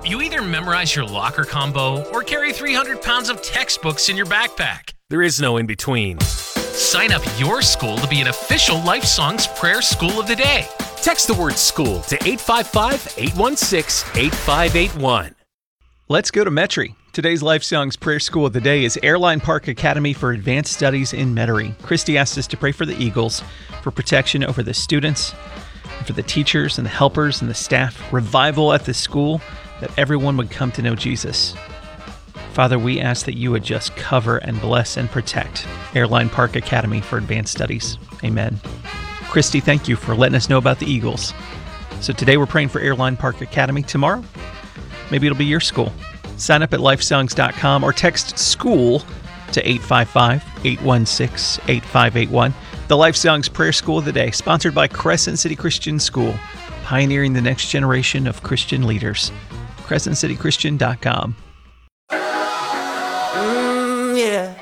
You either memorize your locker combo or carry 300 pounds of textbooks in your backpack. There is no in between. Sign up your school to be an official Life Songs Prayer School of the Day. Text the word school to 855-816-8581. Let's go to Metairie. Today's Life Songs Prayer School of the Day is Airline Park Academy for Advanced Studies in Metairie. Christy asked us to pray for the Eagles, for protection over the students, and for the teachers and the helpers and the staff, revival at the school, that everyone would come to know Jesus. Father, we ask that you would just cover and bless and protect Airline Park Academy for Advanced Studies. Amen. Christy, thank you for letting us know about the Eagles. So today we're praying for Airline Park Academy. Tomorrow, maybe it'll be your school. Sign up at lifesongs.com or text SCHOOL to 855-816-8581. The Life Songs Prayer School of the Day, sponsored by Crescent City Christian School, pioneering the next generation of Christian leaders. CrescentCityChristian.com. Yeah.